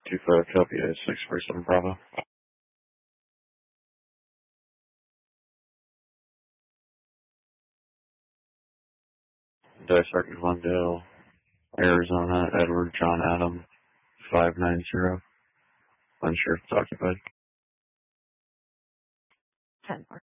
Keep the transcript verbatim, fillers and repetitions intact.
two five copy, six four seven Bravo. Dice Sergeant Glendale, Arizona, Edward John Adam, five nine zero. Unsure if it's occupied. ten four.